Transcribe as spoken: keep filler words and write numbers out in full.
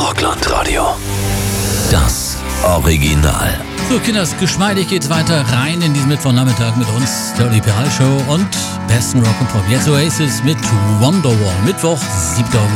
Rockland Radio. Das Original. So, Kinders, geschmeidig geht's weiter rein in diesen Mittwochnachmittag mit uns, Dirty Piral Show und besten Rock and Pop. Jetzt Oasis mit Wonderwall. Mittwoch, siebter August.